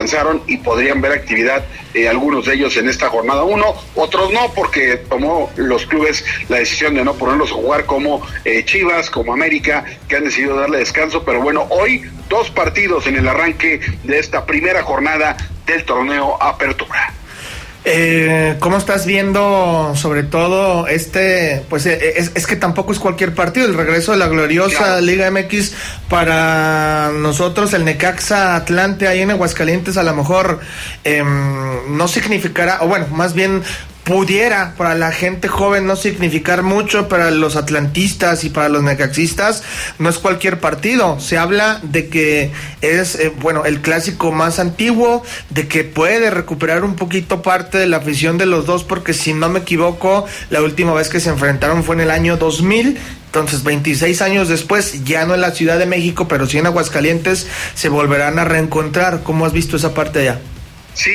descansaron y podrían ver actividad algunos de ellos en esta jornada 1, otros no, porque tomó los clubes la decisión de no ponerlos a jugar, como Chivas, como América, que han decidido darle descanso. Pero bueno, hoy 2 partidos en el arranque de esta primera jornada del torneo Apertura. ¿Cómo estás viendo sobre todo pues es que tampoco es cualquier partido, el regreso de la gloriosa Liga MX para nosotros, el Necaxa Atlante ahí en Aguascalientes a lo mejor no significará, o bueno, más bien pudiera para la gente joven no significar mucho, para los atlantistas y para los necaxistas no es cualquier partido. Se habla de que es el clásico más antiguo, de que puede recuperar un poquito parte de la afición de los dos, porque si no me equivoco, la última vez que se enfrentaron fue en el año 2000. Entonces, 26 años después, ya no en la Ciudad de México, pero sí en Aguascalientes, se volverán a reencontrar. ¿Cómo has visto esa parte allá? Sí,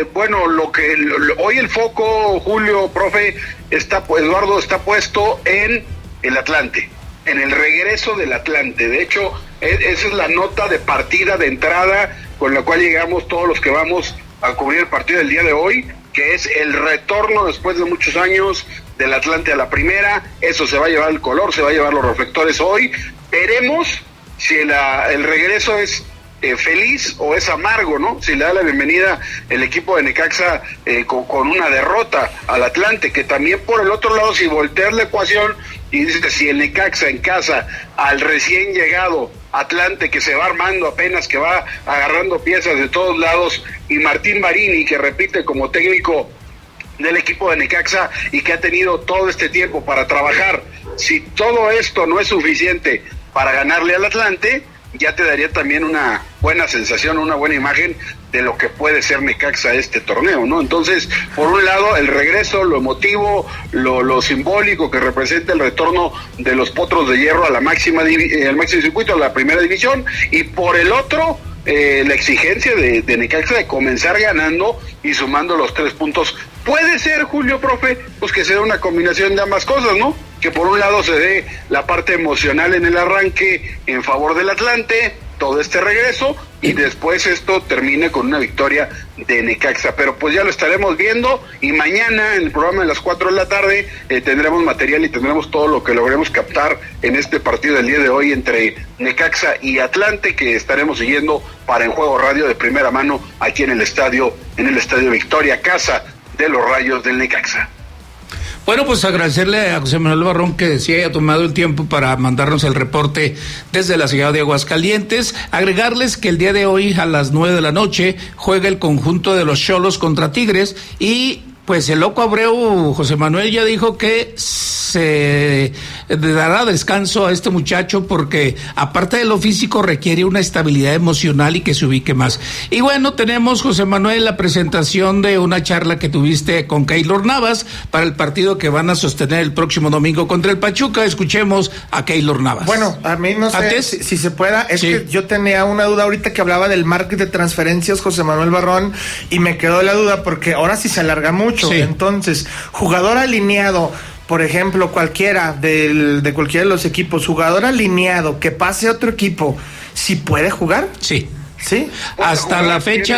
hoy el foco, Julio, profe, Eduardo, está puesto en el Atlante, en el regreso del Atlante. De hecho, esa es la nota de partida, de entrada, con la cual llegamos todos los que vamos a cubrir el partido del día de hoy, que es el retorno después de muchos años del Atlante a la primera. Eso se va a llevar el color, se va a llevar los reflectores hoy. Veremos si el regreso es feliz o es amargo, ¿no? Si le da la bienvenida el equipo de Necaxa con una derrota al Atlante, que también por el otro lado, si volteas la ecuación y dices, si el Necaxa en casa al recién llegado Atlante, que se va armando apenas, que va agarrando piezas de todos lados, y Martín Marini, que repite como técnico del equipo de Necaxa y que ha tenido todo este tiempo para trabajar, si todo esto no es suficiente para ganarle al Atlante, ya te daría también una buena sensación, una buena imagen de lo que puede ser Necaxa este torneo, ¿no? Entonces, por un lado, el regreso, lo emotivo, lo simbólico que representa el retorno de los Potros de Hierro a la al máximo circuito, a la primera división, y por el otro, la exigencia de Necaxa de comenzar ganando y sumando los 3 puntos. Puede ser, Julio, profe, pues que sea una combinación de ambas cosas, ¿no? Que por un lado se dé la parte emocional en el arranque en favor del Atlante, todo este regreso, y después esto termine con una victoria de Necaxa. Pero pues ya lo estaremos viendo, y mañana en el programa de las 4 de la tarde tendremos material y tendremos todo lo que logremos captar en este partido del día de hoy entre Necaxa y Atlante, que estaremos siguiendo para En Juego Radio de primera mano aquí en el estadio Victoria, casa de los Rayos del Necaxa. Bueno, pues agradecerle a José Manuel Barrón que sí haya tomado el tiempo para mandarnos el reporte desde la ciudad de Aguascalientes. Agregarles que el día de hoy a las 9 de la noche juega el conjunto de los Xolos contra Tigres, y pues el loco Abreu, José Manuel, ya dijo que se dará descanso a este muchacho porque aparte de lo físico requiere una estabilidad emocional y que se ubique más. Y bueno, tenemos, José Manuel, la presentación de una charla que tuviste con Keylor Navas para el partido que van a sostener el próximo domingo contra el Pachuca. Escuchemos a Keylor Navas. Bueno, a mí no sé si se pueda, que yo tenía una duda ahorita que hablaba del market de transferencias, José Manuel Barrón, y me quedó la duda porque ahora sí se alarga mucho. Entonces, jugador alineado, por ejemplo, cualquiera de cualquiera de los equipos, jugador alineado que pase a otro equipo, ¿sí puede jugar? Sí. Hasta la fecha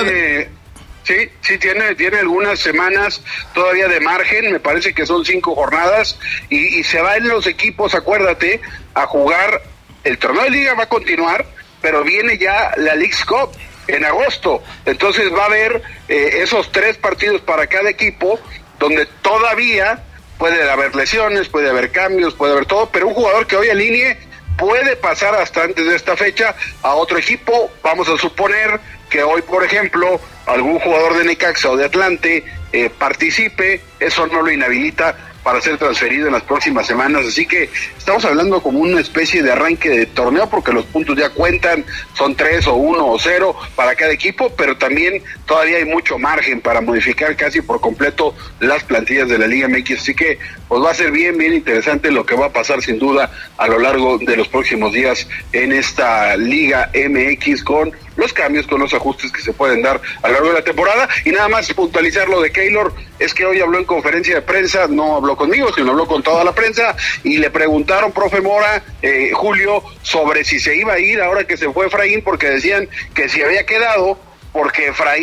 tiene algunas semanas todavía de margen, me parece que son 5 jornadas, y se va en los equipos, acuérdate, a jugar el torneo de liga. Va a continuar, pero viene ya la Leagues Cup en agosto, entonces va a haber esos 3 partidos para cada equipo, donde todavía puede haber lesiones, puede haber cambios, puede haber todo, pero un jugador que hoy alinee puede pasar hasta antes de esta fecha a otro equipo. Vamos a suponer que hoy, por ejemplo, algún jugador de Necaxa o de Atlante participe, eso no lo inhabilita para ser transferido en las próximas semanas, así que estamos hablando como una especie de arranque de torneo, porque los puntos ya cuentan, son 3 o 1 o 0 para cada equipo, pero también todavía hay mucho margen para modificar casi por completo las plantillas de la Liga MX, así que pues va a ser bien interesante lo que va a pasar sin duda a lo largo de los próximos días en esta Liga MX, con los cambios, con los ajustes que se pueden dar a lo largo de la temporada. Y nada más puntualizar lo de Keylor, es que hoy habló en conferencia de prensa, no habló conmigo, sino habló con toda la prensa, y le preguntaron, profe Mora, Julio, sobre si se iba a ir ahora que se fue Efraín, porque decían que si había quedado, porque Efraín